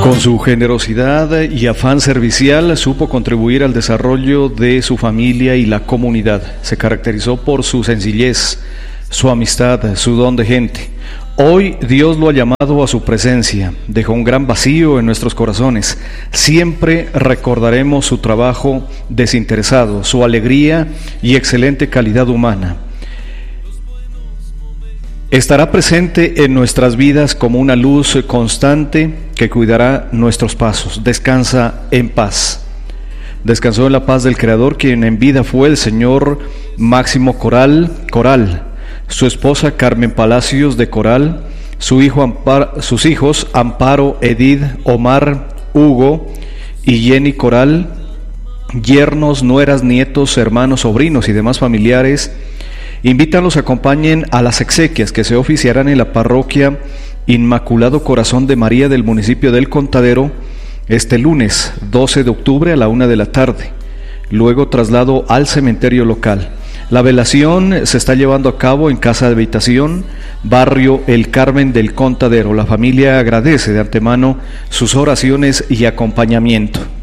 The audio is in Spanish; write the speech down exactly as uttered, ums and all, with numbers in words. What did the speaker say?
Con su generosidad y afán servicial supo contribuir al desarrollo de su familia y la comunidad. Se caracterizó por su sencillez, su amistad, su don de gente. Hoy Dios lo ha llamado a su presencia. Dejó un gran vacío en nuestros corazones. Siempre recordaremos su trabajo desinteresado, su alegría y excelente calidad humana. Estará presente en nuestras vidas como una luz constante que cuidará nuestros pasos. Descansa en paz. Descansó en la paz del Creador, quien en vida fue el señor Máximo Coral, Coral, su esposa Carmen Palacios de Coral, su hijo Ampar, sus hijos Amparo, Edith, Omar, Hugo y Jenny Coral, yernos, nueras, nietos, hermanos, sobrinos y demás familiares. Invitan los acompañen a las exequias que se oficiarán en la parroquia Inmaculado Corazón de María del municipio del Contadero este lunes doce de octubre a la una de la tarde. Luego traslado al cementerio local. La velación se está llevando a cabo en Casa de Habitación, barrio El Carmen del Contadero. La familia agradece de antemano sus oraciones y acompañamiento.